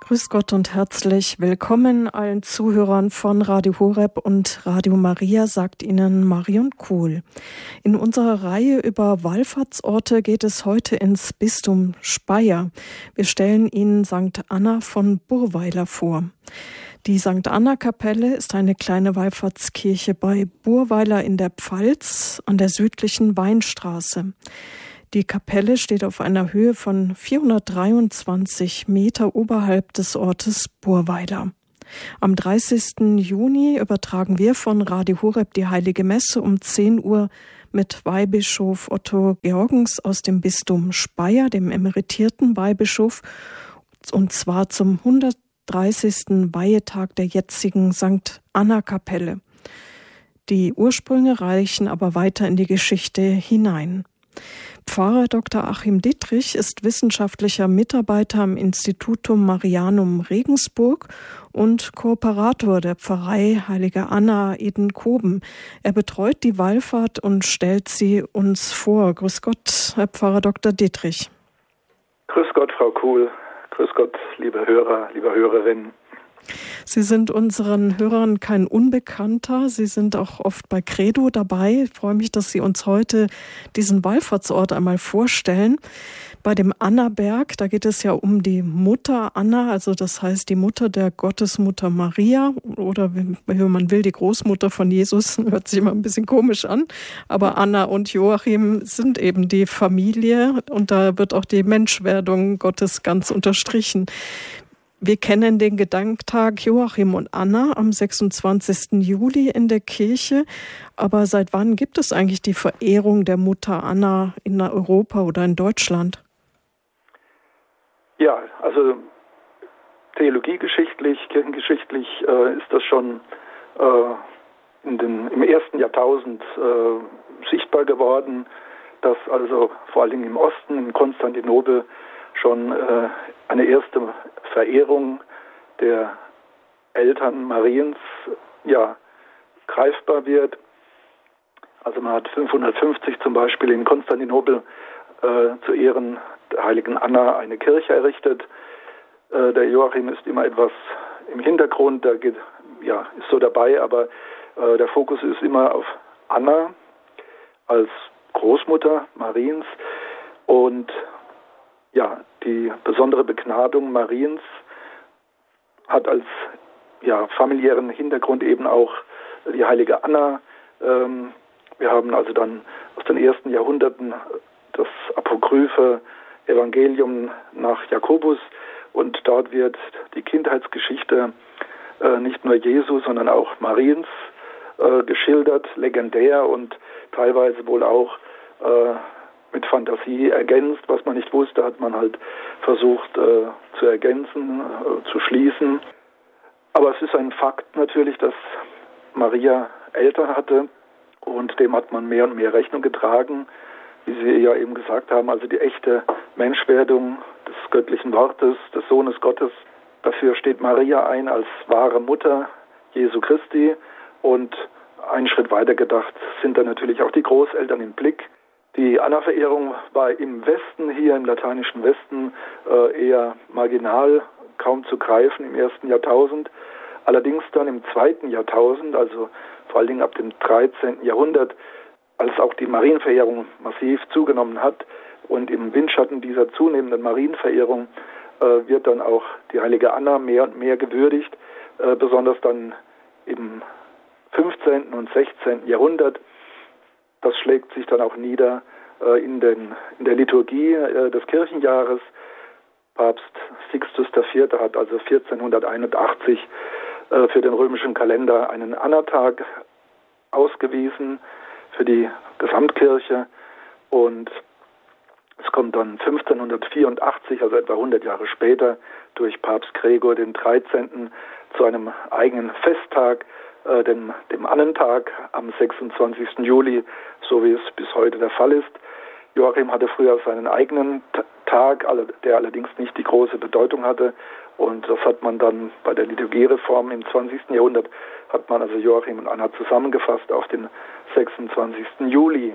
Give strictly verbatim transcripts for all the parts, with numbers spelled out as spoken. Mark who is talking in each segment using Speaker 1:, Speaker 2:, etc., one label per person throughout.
Speaker 1: Grüß Gott und herzlich willkommen allen Zuhörern von Radio Horeb und Radio Maria, sagt Ihnen Marion Kuhl. In unserer Reihe über Wallfahrtsorte geht es heute ins Bistum Speyer. Wir stellen Ihnen Sankt Anna von Burweiler vor. Die Sankt Anna-Kapelle ist eine kleine Wallfahrtskirche bei Burweiler in der Pfalz an der südlichen Weinstraße. Die Kapelle steht auf einer Höhe von vierhundertdreiundzwanzig Meter oberhalb des Ortes Burweiler. Am dreißigsten Juni übertragen wir von Radio Horeb die Heilige Messe um zehn Uhr mit Weihbischof Otto Georgens aus dem Bistum Speyer, dem emeritierten Weihbischof, und zwar zum hundertdreißigsten Weihetag der jetzigen Sankt Anna-Kapelle. Die Ursprünge reichen aber weiter in die Geschichte hinein. Pfarrer Doktor Achim Dittrich ist wissenschaftlicher Mitarbeiter am Institutum Marianum Regensburg und Kooperator der Pfarrei Heilige Anna Edenkoben. Er betreut die Wallfahrt und stellt sie uns vor. Grüß Gott, Herr Pfarrer Doktor Dittrich.
Speaker 2: Grüß Gott, Frau Kuhl. Grüß Gott, liebe Hörer, liebe Hörerinnen.
Speaker 1: Sie sind unseren Hörern kein Unbekannter. Sie sind auch oft bei Credo dabei. Ich freue mich, dass Sie uns heute diesen Wallfahrtsort einmal vorstellen. Bei dem Annaberg, da geht es ja um die Mutter Anna, also das heißt die Mutter der Gottesmutter Maria oder, wenn man will, die Großmutter von Jesus. Hört sich immer ein bisschen komisch an. Aber Anna und Joachim sind eben die Familie und da wird auch die Menschwerdung Gottes ganz unterstrichen. Wir kennen den Gedenktag Joachim und Anna am sechsundzwanzigsten Juli in der Kirche. Aber seit wann gibt es eigentlich die Verehrung der Mutter Anna in Europa oder in Deutschland?
Speaker 2: Ja, also theologiegeschichtlich, kirchengeschichtlich äh, ist das schon äh, in den, im ersten Jahrtausend äh, sichtbar geworden, dass also vor allen Dingen im Osten, in Konstantinopel, schon äh, eine erste Verehrung der Eltern Mariens ja, greifbar wird. Also man hat fünfhundertfünfzig zum Beispiel in Konstantinopel äh, zu Ehren der heiligen Anna eine Kirche errichtet. Äh, der Joachim ist immer etwas im Hintergrund, der geht, ja, ist so dabei, aber äh, der Fokus ist immer auf Anna als Großmutter Mariens und ja, die besondere Begnadung Mariens hat als ja, familiären Hintergrund eben auch die heilige Anna. Ähm, wir haben also dann aus den ersten Jahrhunderten das apokryphe Evangelium nach Jakobus und dort wird die Kindheitsgeschichte äh, nicht nur Jesu, sondern auch Mariens äh, geschildert, legendär und teilweise wohl auch äh, mit Fantasie ergänzt. Was man nicht wusste, hat man halt versucht äh, zu ergänzen, äh, zu schließen. Aber es ist ein Fakt natürlich, dass Maria Eltern hatte und dem hat man mehr und mehr Rechnung getragen. Wie Sie ja eben gesagt haben, also die echte Menschwerdung des göttlichen Wortes, des Sohnes Gottes. Dafür steht Maria ein als wahre Mutter Jesu Christi und einen Schritt weiter gedacht sind dann natürlich auch die Großeltern im Blick. Die Anna-Verehrung war im Westen, hier im lateinischen Westen, äh, eher marginal, kaum zu greifen im ersten Jahrtausend. Allerdings dann im zweiten Jahrtausend, also vor allen Dingen ab dem dreizehnten Jahrhundert, als auch die Marienverehrung massiv zugenommen hat und im Windschatten dieser zunehmenden Marienverehrung äh, wird dann auch die heilige Anna mehr und mehr gewürdigt, äh, besonders dann im fünfzehnten und sechzehnten Jahrhundert. Das schlägt sich dann auch nieder äh, in, den, in der Liturgie äh, des Kirchenjahres. Papst Sixtus der Vierte hat also vierzehnhunderteinundachtzig äh, für den römischen Kalender einen Annatag ausgewiesen für die Gesamtkirche und es kommt dann fünfzehnhundertvierundachtzig, also etwa hundert Jahre später, durch Papst Gregor den dreizehnten zu einem eigenen Festtag, äh, dem, dem Annentag am sechsundzwanzigsten Juli, so wie es bis heute der Fall ist. Joachim hatte früher seinen eigenen T- Tag, der allerdings nicht die große Bedeutung hatte. Und das hat man dann bei der Liturgiereform im zwanzigsten Jahrhundert, hat man also Joachim und Anna zusammengefasst auf den sechsundzwanzigsten Juli.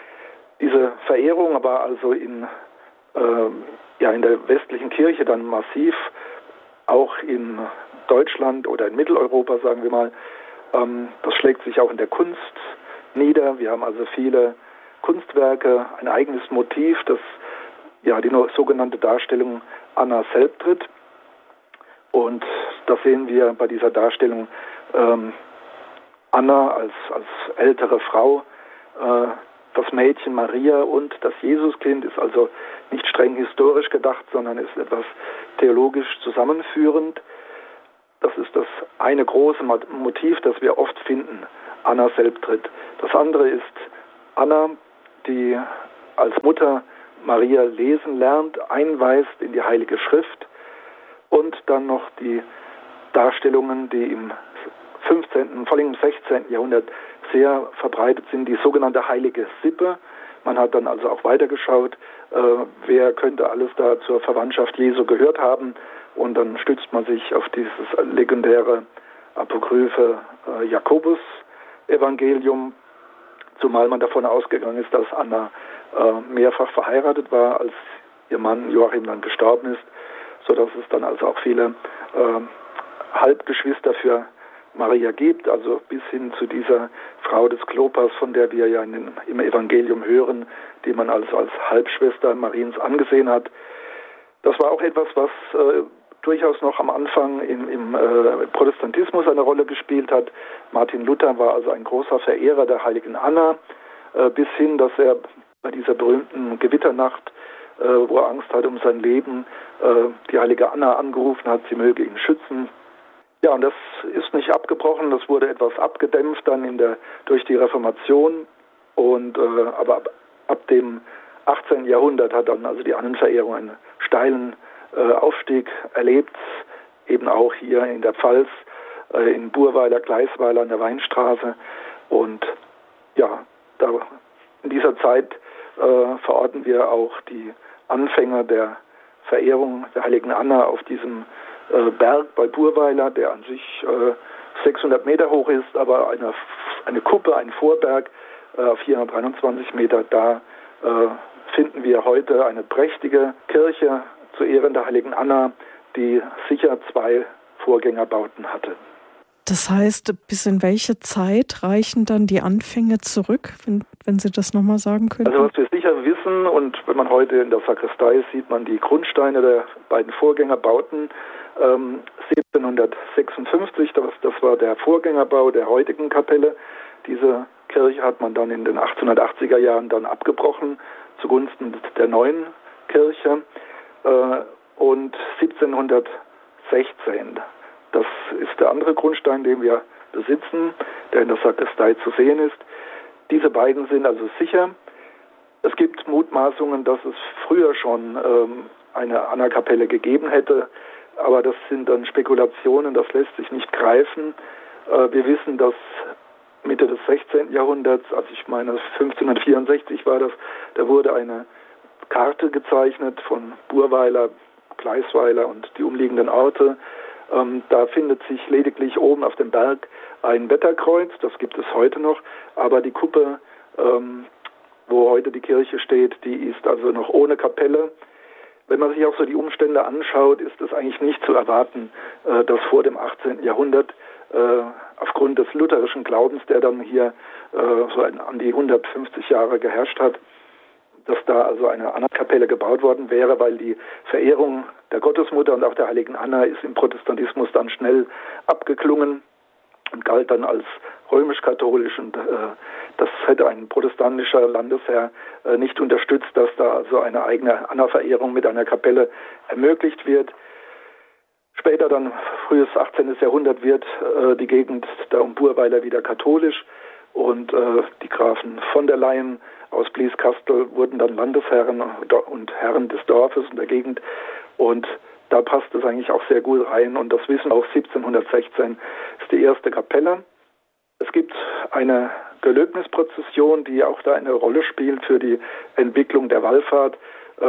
Speaker 2: Diese Verehrung war also in, äh, ja, in der westlichen Kirche dann massiv auch in Deutschland oder in Mitteleuropa, sagen wir mal. Ähm, das schlägt sich auch in der Kunst nieder. Wir haben also viele Kunstwerke, ein eigenes Motiv, das ja die sogenannte Darstellung Anna Selbtritt. Und da sehen wir bei dieser Darstellung ähm, Anna als, als ältere Frau, äh, das Mädchen Maria und das Jesuskind ist also nicht streng historisch gedacht, sondern ist etwas theologisch zusammenführend. Das ist das eine große Motiv, das wir oft finden, Anna Selbtritt. Das andere ist Anna, die als Mutter Maria lesen lernt, einweist in die Heilige Schrift, und dann noch die Darstellungen, die im fünfzehnten, vor allem im sechzehnten Jahrhundert sehr verbreitet sind, die sogenannte heilige Sippe. Man hat dann also auch weitergeschaut, äh, wer könnte alles da zur Verwandtschaft Jesu gehört haben, und dann stützt man sich auf dieses legendäre apokryphe äh, Jakobus-Evangelium, zumal man davon ausgegangen ist, dass Anna äh, mehrfach verheiratet war, als ihr Mann Joachim dann gestorben ist, sodass es dann also auch viele äh, Halbgeschwister für Maria gibt, also bis hin zu dieser Frau des Klopas, von der wir ja in den, im Evangelium hören, die man also als Halbschwester Mariens angesehen hat. Das war auch etwas, was äh, durchaus noch am Anfang im, im äh, Protestantismus eine Rolle gespielt hat. Martin Luther war also ein großer Verehrer der heiligen Anna, äh, bis hin, dass er bei dieser berühmten Gewitternacht, äh, wo er Angst hatte um sein Leben, äh, die heilige Anna angerufen hat, sie möge ihn schützen. Ja, und das ist nicht abgebrochen, das wurde etwas abgedämpft dann in der, durch die Reformation, und äh, aber ab, ab dem achtzehnten Jahrhundert hat dann also die Annenverehrung einen steilen äh, Aufstieg erlebt, eben auch hier in der Pfalz, äh, in Burweiler, Gleisweiler an der Weinstraße, und ja, da in dieser Zeit äh, verorten wir auch die Anfänge der Verehrung der heiligen Anna auf diesem äh, Berg bei Burweiler, der an sich äh, sechshundert Meter hoch ist, aber eine, eine Kuppe, ein Vorberg äh, auf vierhundertdreiundzwanzig Meter, da äh, finden wir heute eine prächtige Kirche zu Ehren der heiligen Anna, die sicher zwei Vorgängerbauten hatte.
Speaker 1: Das heißt, bis in welche Zeit reichen dann die Anfänge zurück, wenn, wenn Sie das nochmal sagen könnten?
Speaker 2: Also was wir sicher wissen, und wenn man heute in der Sakristei ist, sieht man die Grundsteine der beiden Vorgängerbauten. Ähm, siebzehnhundertsechsundfünfzig, das, das war der Vorgängerbau der heutigen Kapelle. Diese Kirche hat man dann in den achtzehnhundertachtziger Jahren dann abgebrochen zugunsten der neuen Kirche. Äh, und siebzehnhundertsechzehn, das ist der andere Grundstein, den wir besitzen, der in der Sakristei zu sehen ist. Diese beiden sind also sicher. Es gibt Mutmaßungen, dass es früher schon ähm, eine Anna-Kapelle gegeben hätte, aber das sind dann Spekulationen, das lässt sich nicht greifen. Äh, wir wissen, dass Mitte des sechzehnten Jahrhunderts, also ich meine fünfzehnhundertvierundsechzig war das, da wurde eine Karte gezeichnet von Burweiler, Gleisweiler und die umliegenden Orte. Ähm, da findet sich lediglich oben auf dem Berg ein Wetterkreuz, das gibt es heute noch, aber die Kuppe, ähm, wo heute die Kirche steht, die ist also noch ohne Kapelle. Wenn man sich auch so die Umstände anschaut, ist es eigentlich nicht zu erwarten, äh, dass vor dem achtzehnten Jahrhundert äh, aufgrund des lutherischen Glaubens, der dann hier äh, so ein, an die hundertfünfzig Jahre geherrscht hat, dass da also eine Anna-Kapelle gebaut worden wäre, weil die Verehrung der Gottesmutter und auch der heiligen Anna ist im Protestantismus dann schnell abgeklungen und galt dann als römisch-katholisch, und äh, das hätte ein protestantischer Landesherr äh, nicht unterstützt, dass da also eine eigene Anna-Verehrung mit einer Kapelle ermöglicht wird. Später dann, frühes achtzehnten Jahrhundert, wird äh, die Gegend da um Burweiler wieder katholisch, und äh, die Grafen von der Leyen aus Blieskastel wurden dann Landesherren und Herren des Dorfes und der Gegend, und da passt es eigentlich auch sehr gut rein, und das wissen auch siebzehnhundertsechzehn ist die erste Kapelle. Es gibt eine Gelöbnisprozession, die auch da eine Rolle spielt für die Entwicklung der Wallfahrt. Äh,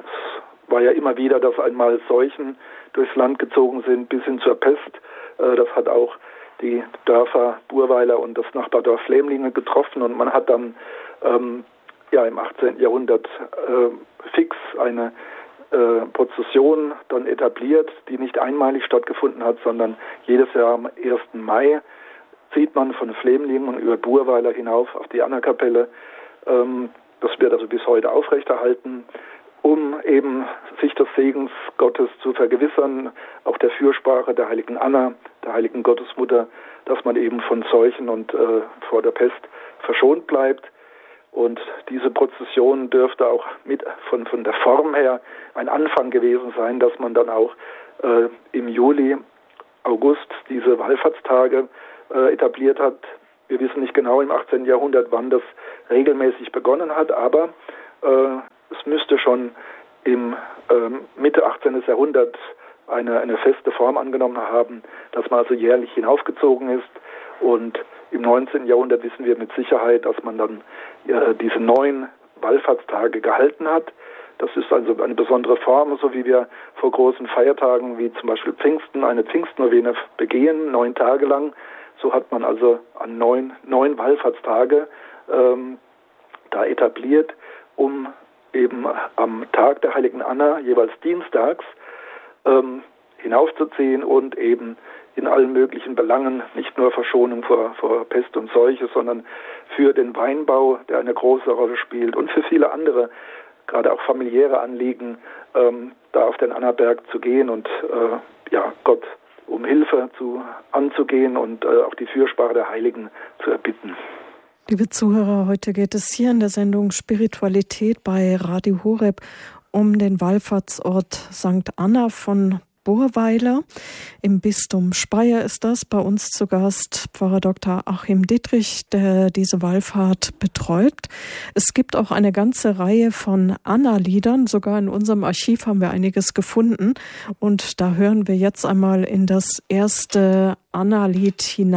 Speaker 2: es war ja immer wieder, dass einmal Seuchen durchs Land gezogen sind, bis hin zur Pest. Äh, das hat auch die Dörfer Burweiler und das Nachbardorf Flämlinge getroffen, und man hat dann ähm, ja im achtzehnten Jahrhundert äh, fix eine äh, Prozession dann etabliert, die nicht einmalig stattgefunden hat, sondern jedes Jahr am ersten Mai zieht man von Flemlingen über Burweiler hinauf auf die Anna-Kapelle. Ähm, das wird also bis heute aufrechterhalten, um eben sich des Segens Gottes zu vergewissern, auch der Fürsprache der heiligen Anna, der heiligen Gottesmutter, dass man eben von Seuchen und äh, vor der Pest verschont bleibt. Und diese Prozession dürfte auch mit von, von der Form her ein Anfang gewesen sein, dass man dann auch äh, im Juli, August diese Wallfahrtstage äh, etabliert hat. Wir wissen nicht genau im achtzehnten Jahrhundert, wann das regelmäßig begonnen hat, aber äh, es müsste schon im äh, Mitte achtzehnten Jahrhundert eine, eine feste Form angenommen haben, dass man also jährlich hinaufgezogen ist. Und im neunzehnten Jahrhundert wissen wir mit Sicherheit, dass man dann äh, diese neun Wallfahrtstage gehalten hat. Das ist also eine besondere Form, so wie wir vor großen Feiertagen wie zum Beispiel Pfingsten eine Pfingstnovene begehen, neun Tage lang. So hat man also an neun, neun Wallfahrtstage ähm, da etabliert, um eben am Tag der heiligen Anna, jeweils dienstags, ähm, hinaufzuziehen und eben in allen möglichen Belangen, nicht nur Verschonung vor, vor Pest und Seuche, sondern für den Weinbau, der eine große Rolle spielt, und für viele andere, gerade auch familiäre Anliegen, ähm, da auf den Annaberg zu gehen und äh, ja, Gott um Hilfe zu, anzugehen und äh, auch die Fürsprache der Heiligen zu erbitten.
Speaker 1: Liebe Zuhörer, heute geht es hier in der Sendung Spiritualität bei Radio Horeb um den Wallfahrtsort Sankt Anna von Burweiler. Im Bistum Speyer ist das. Bei uns zu Gast Pfarrer Doktor Achim Dittrich, der diese Wallfahrt betreut. Es gibt auch eine ganze Reihe von Anna-Liedern. Sogar in unserem Archiv haben wir einiges gefunden. Und da hören wir jetzt einmal in das erste Anna-Lied hinein.